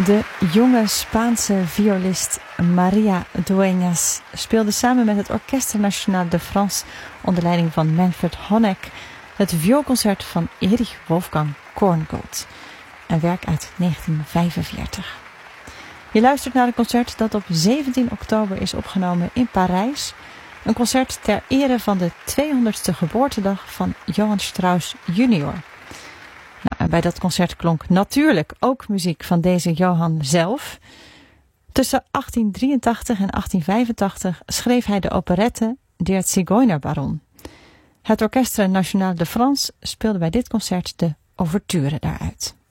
De jonge Spaanse violist Maria Dueñas speelde samen met het Orchestre National de France onder leiding van Manfred Honeck het vioolconcert van Erich Wolfgang Korngold, een werk uit 1945. Je luistert naar een concert dat op 17 oktober is opgenomen in Parijs. Een concert ter ere van de 200ste geboortedag van Johann Strauss junior. En bij dat concert klonk natuurlijk ook muziek van deze Johann zelf. Tussen 1883 en 1885 schreef hij de operette Der Zigeunerbaron. Het Orchestre National de France speelde bij dit concert de ouverture daaruit.